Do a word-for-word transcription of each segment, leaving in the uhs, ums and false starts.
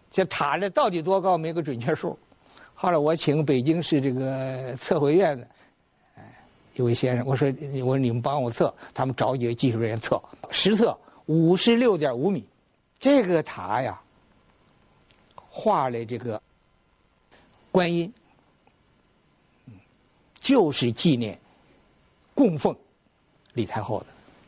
这塔的到底多高没个准确数。后来我请北京市这个测绘院的，哎，有位先生，我说我说你们帮我测，他们找几个技术人员测，实测五十六点五米，这个塔呀，画了这个观音，就是纪念供奉李太后的。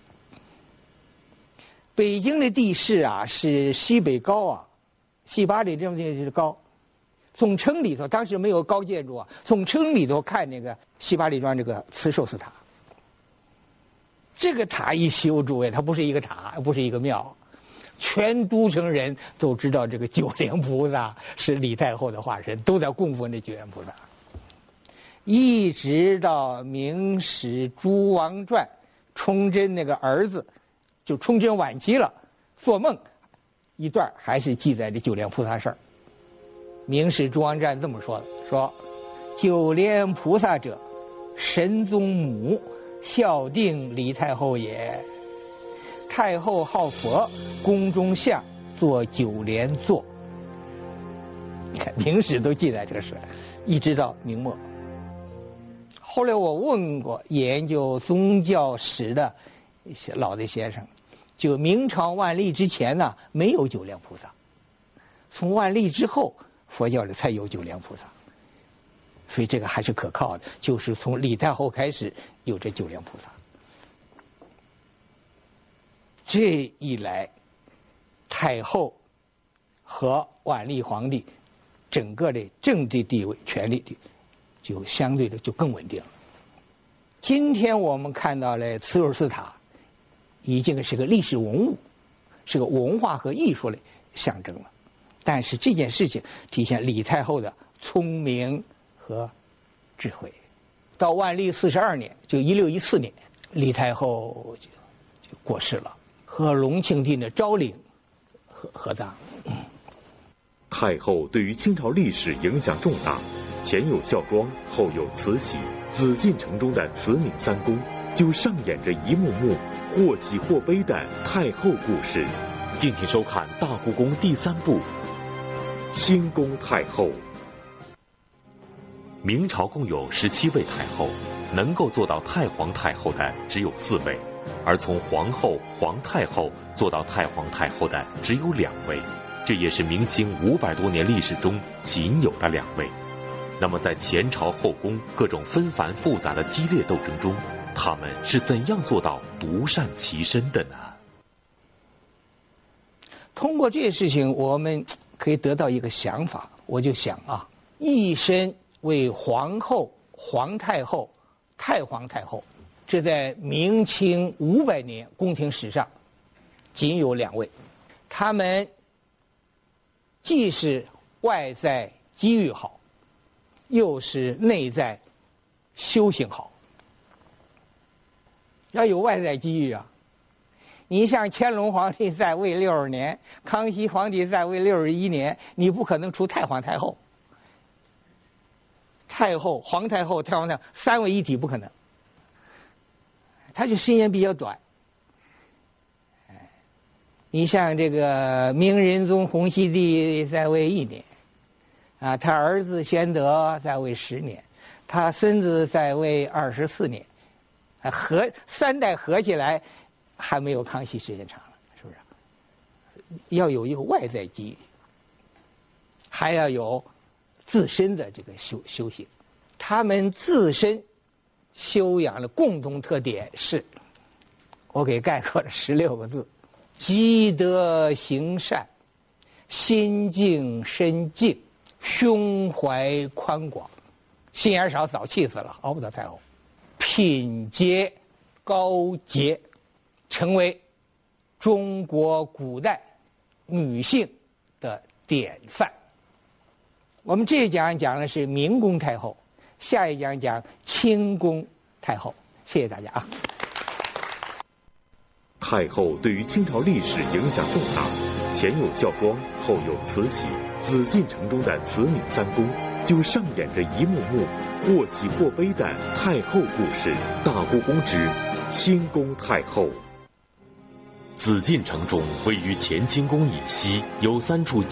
北京的地势啊是西北高啊，西八里这么地是高。从城里头，当时没有高建筑啊，从城里头看那个西八里庄这个慈寿寺塔，这个塔一修，诸位，它不是一个塔，不是一个庙，全都城人都知道这个九莲菩萨是李太后的化身，都在供奉这九莲菩萨。一直到《明史·诸王传》，崇祯那个儿子，就崇祯晚期了，做梦一段还是记载这九莲菩萨事儿。《明史·诸王传》这么说的：说九莲菩萨者，神宗母，孝定李太后也。太后好佛，宫中像作九莲座。你看《明史》都记载这个事，一直到明末。后来我问过研究宗教史的一些老的先生，就明朝万历之前呢，没有九莲菩萨，从万历之后，佛教里才有九莲菩萨，所以这个还是可靠的，就是从李太后开始有这九莲菩萨。这一来，太后和万历皇帝整个的政治地位、权力地就相对的就更稳定了。今天我们看到了慈寿寺塔，已经是个历史文物，是个文化和艺术的象征了。但是这件事情体现李太后的聪明和智慧。到万历四十二年，就一六一四年，李太后就就过世了，和隆庆帝的昭陵合合葬。嗯、 太后对于清朝历史影响重大，前有孝庄，后有慈禧，紫禁城中的慈宁三宫就上演着一幕幕或喜或悲的太后故事。敬请收看《大故宫》第三部。清宫太后。明朝共有十七位太后，能够做到太皇太后的只有四位，而从皇后、皇太后做到太皇太后的只有两位，这也是明清五百多年历史中仅有的两位。那么在前朝后宫各种纷繁复杂的激烈斗争中，他们是怎样做到独善其身的呢？ 通过这些事情，我们可以得到一个想法，我就想啊，一生为皇后、皇太后、太皇太后，这在明清五百年宫廷史上仅有两位，他们既是外在机遇好，又是内在修行好。要有外在机遇啊，你像乾隆皇帝在位六十年，康熙皇帝在位六十一年，你不可能出太皇太后。太后、皇太后、太皇太后三位一体不可能，他就时间比较短。你像这个明仁宗洪熙帝在位一年，啊，他儿子宣德在位十年，他孙子在位二十四年，合三代合起来还没有康熙时间长了，是不是？要有一个外在机遇，还要有自身的这个修修行。他们自身修养的共同特点是，我给概括了十六个字：积德行善，心静身静，胸怀宽广。心眼少早气死了，熬不到太后。品洁高洁，成为中国古代女性的典范。我们这一讲讲的是明宫太后，下一讲讲清宫太后。谢谢大家啊。 太后对于清朝历史影响重大，前有孝庄，后有慈禧，紫禁城中的慈宁三宫就上演着一幕幕或喜或悲的太后故事。大故宫之清宫太后。紫禁城中位于乾清宫以西有三处